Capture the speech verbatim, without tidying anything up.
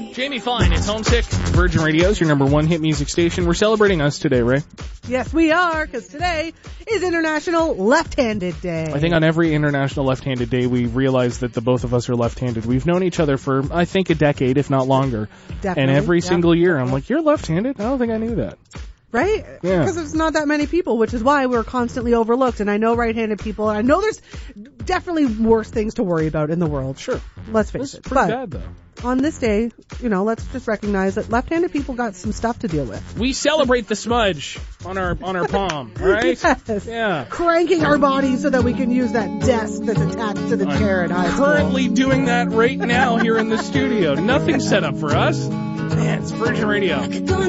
Jamie Fine, it's Homesick. Virgin Radio's your number one hit music station. We're celebrating us today, Ray. Yes, we are, because today is International Left-Handed Day. I think on every International Left-Handed Day, we realize that the both of us are left-handed. We've known each other for, I think, a decade, if not longer. Definitely. And every yep. single year, I'm like, you're left-handed? I don't think I knew that. Right? Yeah. Because there's not that many people, which is why we're constantly overlooked. And I know right-handed people, and I know there's definitely worse things to worry about in the world. Sure. Let's face That's it. pretty But bad, though. on this day, you know, let's just recognize that left-handed people got some stuff to deal with. We celebrate the smudge on our on our palm, right? Yes. Yeah. Cranking our bodies so that we can use that desk that's attached to the chair at high school. Currently doing that right now here in the studio. Nothing set up for us. Man, it's Virgin Radio.